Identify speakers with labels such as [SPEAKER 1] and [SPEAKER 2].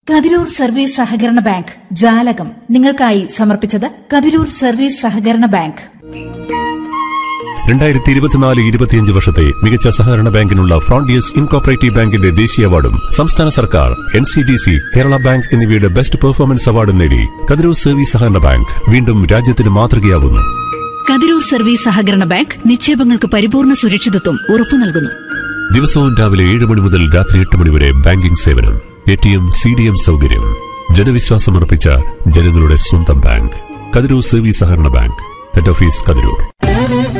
[SPEAKER 1] Kathirur service സഹകരണ bank ജാലകം നിങ്ങൾക്കായി സമർപ്പിച്ചത് കതിരൂർ സർവീസ് സഹകരണ ബാങ്ക്.
[SPEAKER 2] 2024-25 വർഷത്തെ മികച്ച സഹകരണ ബാങ്കിനുള്ള ഫ്രോണ്ടിയസ് ഇൻകോർപ്പറേറ്റീവ് ബാങ്കിന്റെ ദേശീയ അവാർഡും സംസ്ഥാന സർക്കാർ, NCDC, കേരള ബാങ്ക് എന്നിവയുടെ ബെസ്റ്റ് പെർഫോമൻസ് അവാർഡും നേടി കതിരൂർ സർവീസ് സഹകരണ ബാങ്ക് വീണ്ടും രാജ്യത്തിന് മാതൃകയാവുന്നു.
[SPEAKER 1] കതിരൂർ സർവീസ് സഹകരണ ബാങ്ക് നിക്ഷേപങ്ങൾക്ക് പരിപൂർണ സുരക്ഷിതത്വം ഉറപ്പു നൽകുന്നു.
[SPEAKER 2] ദിവസവും രാവിലെ 7 മണി മുതൽ രാത്രി 8 മണി വരെ ബാങ്കിംഗ് സേവനം, ATM, CDM സൗകര്യം. ജനവിശ്വാസമർപ്പിച്ച ജനങ്ങളുടെ സ്വന്തം ബാങ്ക് കതിരൂർ സർവീസ് സഹകരണ ബാങ്ക്. Head office Kathirur.